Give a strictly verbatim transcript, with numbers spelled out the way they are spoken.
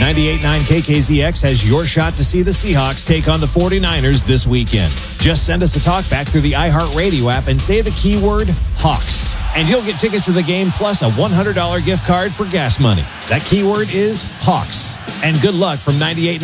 ninety-eight point nine K K Z X has your shot to see the Seahawks take on the forty-niners this weekend. Just send us a talkback through the iHeartRadio app and say the keyword Hawks, and you'll get tickets to the game plus a one hundred dollars gift card for gas money. That keyword is Hawks. And good luck from ninety-eight point nine